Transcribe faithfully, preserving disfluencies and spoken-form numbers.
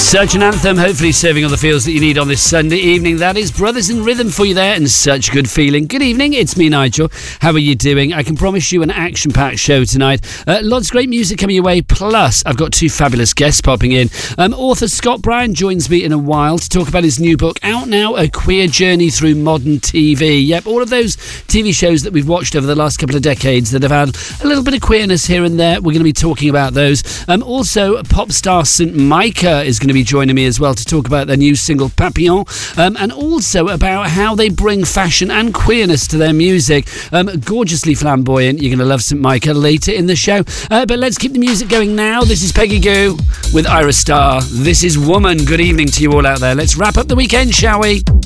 Such an anthem, hopefully serving all the feels that you need on this Sunday evening. That is Brothers in Rhythm for you there, and such good feeling. Good evening, it's me, Nigel. How are you doing? I can promise you an action-packed show tonight. Uh, lots of great music coming your way, plus I've got two fabulous guests popping in. Um, author Scott Bryan joins me in a while to talk about his new book, out now, A Queer Journey Through Modern T V. Yep, all of those T V shows that we've watched over the last couple of decades that have had a little bit of queerness here and there. We're going to be talking about those. Um, also, pop star Saint Micah is going to be joining me as well to talk about their new single Papillon, um, and also about how they bring fashion and queerness to their music. Um, gorgeously flamboyant. You're going to love Saint Micah later in the show. Uh, but let's keep the music going now. This is Peggy Gou with Ira Starr. This is Woman. Good evening to you all out there. Let's wrap up the weekend, shall we?